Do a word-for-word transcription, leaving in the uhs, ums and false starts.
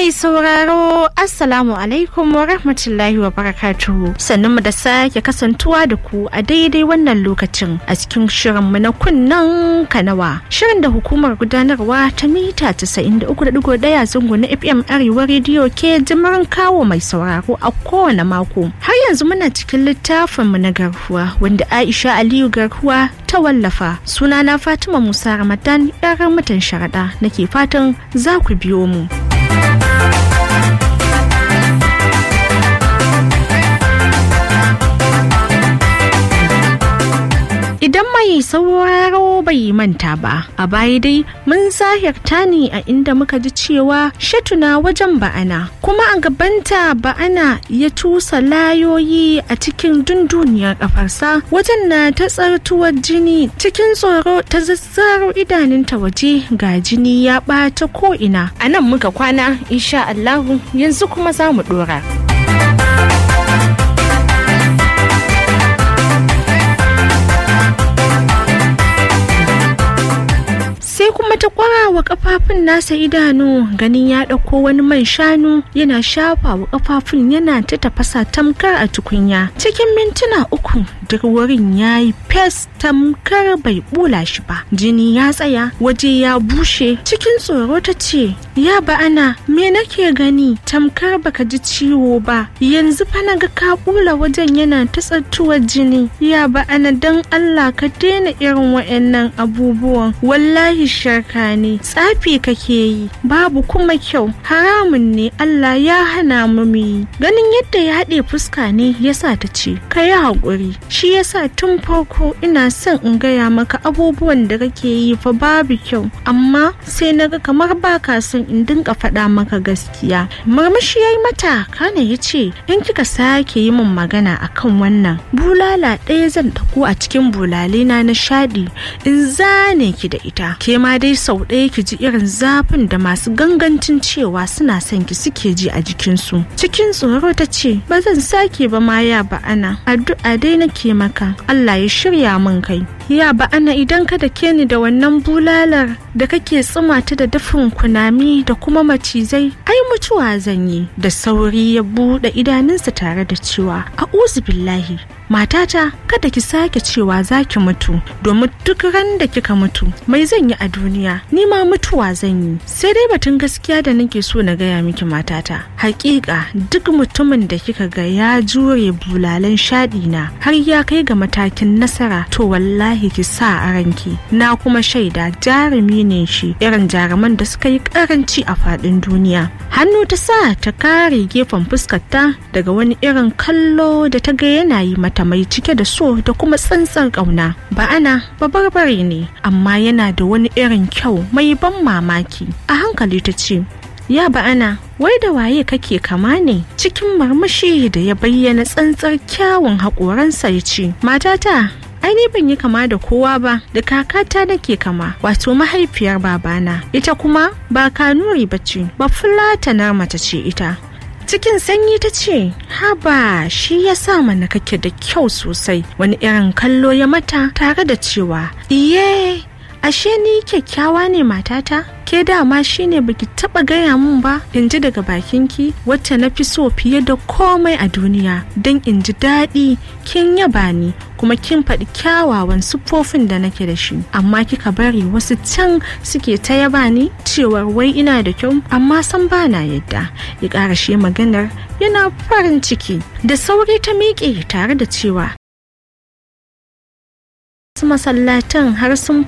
Mai sauraro Assalamu alaikum wa rahmatullahi wa barakatuhu. Sannan mu da sake kasantuwa da ku a daidai wannan lokacin a cikin shirinmu na kunnen kanawa. Shirin da hukumar gudanarwa ta mita casa'in da uku da digo ɗaya zango na F M Arewa rediyo ke jimirin kawo mai sauraro a kowane mako. Har yanzu muna cikin littafinmu na garkuwa wanda Aisha Aliyu Garkuwa ta wallafa. Sunana Fatima Musa Ramadan yar mutan sharaɗa, nake fatan za ku biyo mu. Idan mai sauraro bai manta ba, a baya dai mun zahirta ne a inda muka ji cewa Shatuna wajen Ba'ana, kuma a gabanta Ba'ana ya tusa layoyi a cikin dunduniyar kafarsa, wajen na ta tsartuwar jini. Cikin tsoro ta zazzaro idanunta waje, ga jini ya ɓata ko'ina. A nan muka kwana, insha Allahu yanzu kuma za mu ɗora. Sai kuma ta kwara wa kafafun nasa idanu, ganin ya ɗauko wani man shanu yana shafa wa kafafun, yana ta tafasa tamkar a tukunya. Cikin mintuna uku duk wurin ya yi fes tamkar bai bula shi ba. Jini ya tsaya, waje ya bushe. Cikin tsoro ta ce, ya Ba'ana, me nake gani? Tamkar baka ji ciwo ba, yanzu fa na ga ka bula wajen yana ta tsattuwar jini. Ya Ba'ana, dan Allah ka daina irin wa'annan abubuwan, wallahi sharka ne, tsafi kake yi, babu kuma kyau, haramun ne, Allah ya hana mu yi. Ganin yadda ya haɗe fuska ne yasa ta ce, ka yi haƙuri, shi yasa tun farko ina son in gaya maka abubuwan da kake yi fa babu kyau, amma sai naga kamar baka son in dinga faɗa maka gaskiya. Murmushi yayi mata, kana ya ce, in kika sake yi min magana akan wannan, bulala ɗaya zan ɗauko a cikin bulalena na shaɗi in zane ki da ita. Ke ma dai sau ɗaya ki ji irin zafin da masu gangancin cewa suna son ki suke ji a jikinsu. Cikin tsoro ta ce, ba zan sake ba ma ya Ba'ana, addu'a dai nake maka, Allah ya shirya min kai. Ya Ba'ana, idan ka dake ni da wannan bulalar da kake tsuma ta da dafin kunami da kuma macizai, ai mutuwa zan yi. Da sauri ya buɗe idanunsa tare da cewa, a'udhu billahi, matata, kada ki sake cewa za ki mutu, domin duk ran da kika mutu mai zan yi a duniya, ni ma mutuwa zan yi. Sai dai batun gaskiya da nake so na gaya miki matata, hakika duk mutumin da kika ga ya jure bulalan shaɗi na har ya kai ga matakin nasara, to wallahi ki sa a ranki, na kuma shaida jarumi ne shi, irin jaruman da suka yi karanci a faɗin duniya. Hannu ta sa ta kare gefen fuskarta daga wani irin kallo da ta ga yana yi mata mai cike da so da kuma tsantsar ƙauna. Ba'ana babarbare ne, amma yana da wani irin kyau mai ban mamaki. A hankali ta ce, ya Ba'ana, wai da waye kake kama ne? Cikin murmushi da ya bayyana tsantsar kyawun haƙoransa ya ce, matata, ai ni ban yi kama da kowa ba, da kakata nake kama, wato mahaifiyar babana. Ita kuma ba Kanuri bace, ba Fulatanar mace ce ita. Cikin sanyi ta ce, haba, shi ya sa mana kake da kyau sosai. Wani irin kallo ya mata tare da cewa, iye, ashe ni kyakkyawa ne matata? Ke dama shine baki taba gaya mun ba, in ji daga bakinki, wacce na fi so fiye da komai a duniya, don in ji daɗi kin yaba ni kuma kin faɗi kyawawan siffofin da nake da shi, amma kika bari wasu can suke ta yaba ni cewar wai ina da kyau, amma san bana yadda. Ya ƙara shi maganar yana farin ciki. Da sauri ta miƙe tare da cewa, masallatan har sun